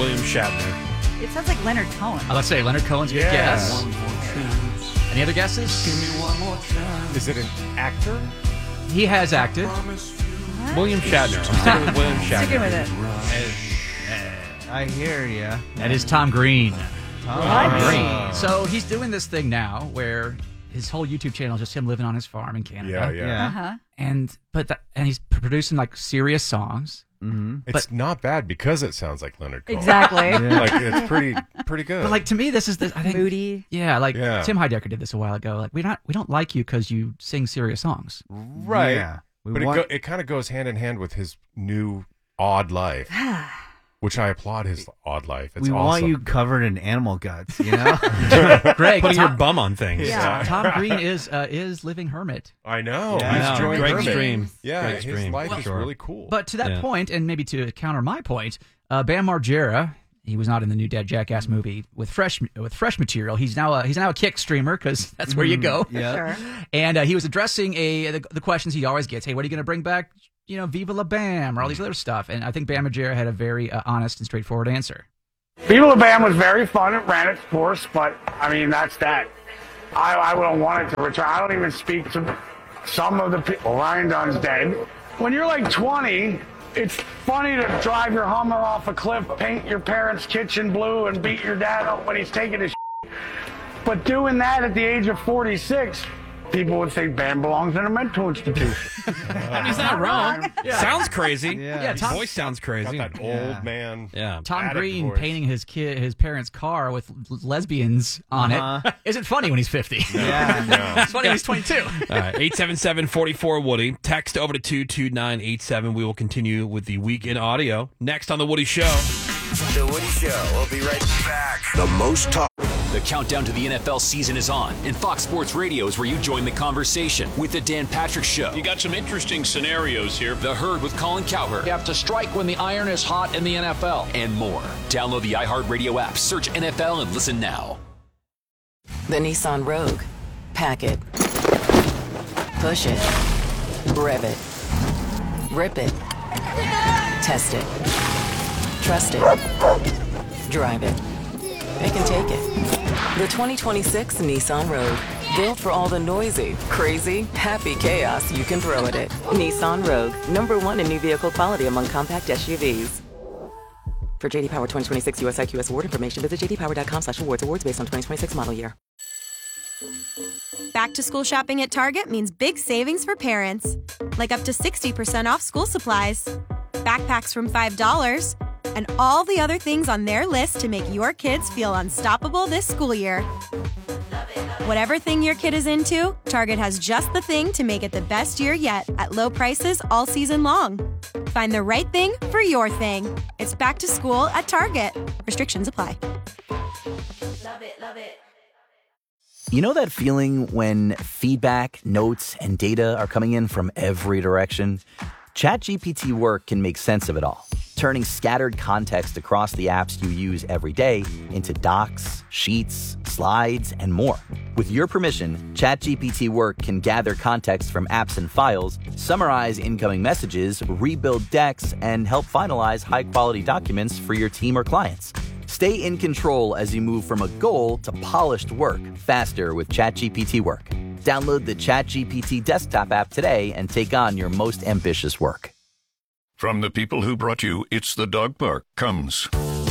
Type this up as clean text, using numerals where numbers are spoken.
William Shatner. It sounds like Leonard Cohen. Let's say Leonard Cohen's a good guess. Any other guesses? Give me one more chance. Is it an actor? He has acted. William Shatner. I'm sticking with William Shatner. Sticking with it. I hear ya. That is Tom Green. Tom Green. So he's doing this thing now where his whole YouTube channel is just him living on his farm in Canada. Yeah. Uh-huh. And he's producing like serious songs. Mm-hmm. It's not bad because it sounds like Leonard Cohen. Exactly. Like it's pretty good. But like to me, this is I think Moody. Yeah, like Yeah. Tim Heidecker did this a while ago. Like we don't like you because you sing serious songs. right. Yeah. But it kind of goes hand in hand with his new odd life, which I applaud his odd life. It's we awesome. want you covered in animal guts, you know? Greg, Putting your bum on things. Yeah. Tom Green is living hermit. I know. Yeah. He's I know. joined Greg's Hermit. dream. Yeah, Greg's his dream. life Well, is sure. really cool. But to that Yeah. point, and maybe to counter my point, Bam Margera, he was not in the new Dead Jackass movie with fresh material. He's now a Kick streamer because that's where you go. Yeah. Sure. And he was addressing the questions he always gets. Hey, what are you going to bring back? Viva La Bam or all these other stuff. And I think Bam Margera had a very honest and straightforward answer. Viva La Bam was very fun. It ran its course, but I mean, that's that. I wouldn't want it to return. I don't even speak to some of the people. Ryan Dunn's dead. When you're like 20, it's funny to drive your Hummer off a cliff, paint your parents' kitchen blue, and beat your dad up when he's taking his shit. But doing that at the age of 46, people would think Bam belongs in a mental institution. He's not wrong. Sounds crazy. Yeah. His voice sounds Got crazy. that old man. Yeah. Tom Attic Green voice. painting his parents' car with lesbians on it isn't funny when he's 50. Yeah. It's funny when he's 22. All right, 877-44-WOODY. Text over to 22987. We will continue with the Week in Audio next on The Woody Show. The Woody Show. We'll be right back. The most talk. The countdown to the NFL season is on, and Fox Sports Radio is where you join the conversation with the Dan Patrick Show. You got some interesting scenarios here. The Herd with Colin Cowherd. You have to strike when the iron is hot in the NFL. And more. Download the iHeartRadio app, search NFL, and listen now. The Nissan Rogue. Pack it. Push it. Rev it. Rip it. Test it. Trust it. Drive it. Pick and take it. The 2026 Nissan Rogue. Built for all the noisy, crazy, happy chaos you can throw at it. Nissan Rogue. #1 in new vehicle quality among compact SUVs. For JD Power 2026 US IQS award information, visit jdpower.com/awards. Awards based on 2026 model year. Back to school shopping at Target means big savings for parents. Like up to 60% off school supplies. Backpacks from $5. And all the other things on their list to make your kids feel unstoppable this school year. Whatever thing your kid is into, Target has just the thing to make it the best year yet at low prices all season long. Find the right thing for your thing. It's back to school at Target. Restrictions apply. Love it, love it. You know that feeling when feedback, notes, and data are coming in from every direction? ChatGPT Work can make sense of it all, turning scattered context across the apps you use every day into docs, sheets, slides, and more. With your permission, ChatGPT Work can gather context from apps and files, summarize incoming messages, rebuild decks, and help finalize high-quality documents for your team or clients. Stay in control as you move from a goal to polished work faster with ChatGPT Work. Download the ChatGPT desktop app today and take on your most ambitious work. From the people who brought you It's the Dog Park comes